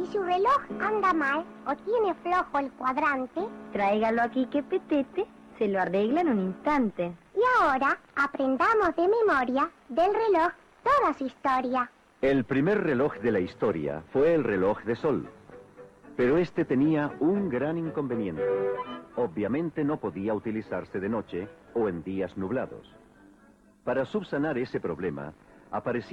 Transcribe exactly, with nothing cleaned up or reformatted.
Si su reloj anda mal o tiene flojo el cuadrante, tráigalo aquí que Petete se lo arregla en un instante. Y ahora aprendamos de memoria del reloj toda su historia. El primer reloj de la historia fue el reloj de sol. Pero este tenía un gran inconveniente. Obviamente no podía utilizarse de noche o en días nublados. Para subsanar ese problema, apareció